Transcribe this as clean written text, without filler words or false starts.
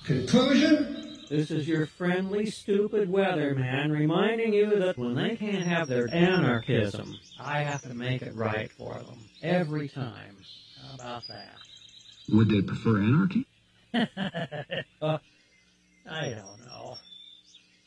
Conclusion? This is your friendly, stupid weatherman reminding you that when they can't have their anarchism, I have to make it right for them. Every time. How about that? Would they prefer anarchy? I don't know.